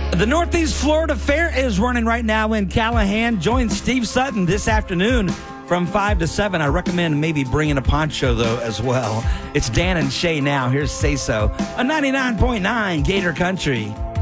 The Northeast Florida Fair is running right now in Callahan. Join Steve Sutton this afternoon from 5 to 7. I recommend maybe bringing a poncho, though, as well. It's Dan and Shay now. Here's Say So on 99.9 Gator Country.